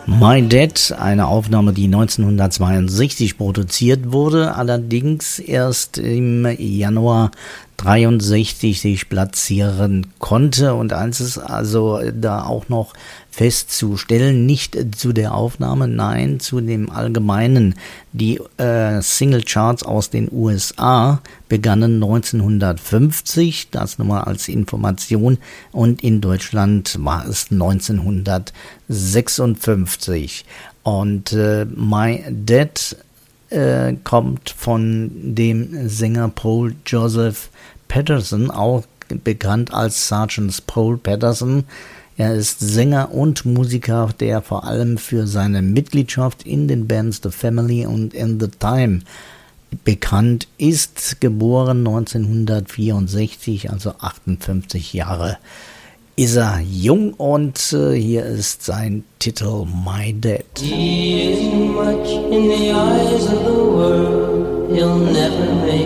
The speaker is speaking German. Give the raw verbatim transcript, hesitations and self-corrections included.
My Dad, eine Aufnahme, die neunzehnhundertzweiundsechzig produziert wurde, allerdings erst im Januar dreiundsechzig sich platzieren konnte. Und eins ist also da auch noch festzustellen, nicht zu der Aufnahme, nein, zu dem Allgemeinen. Die äh, Singlecharts aus den U S A begannen neunzehnhundertfünfzig, das nochmal als Information, und in Deutschland war es neunzehnhundertsechsundfünfzig. Und äh, My Dad äh, kommt von dem Sänger Paul Joseph Patterson, auch bekannt als Sergeant Paul Patterson. Er ist Sänger und Musiker, der vor allem für seine Mitgliedschaft in den Bands The Family und In the Time bekannt ist. Geboren neunzehnhundertvierundsechzig, also achtundfünfzig Jahre ist er jung, und äh, hier ist sein Titel My Dad. He isn't much in the eyes of the world. He'll never make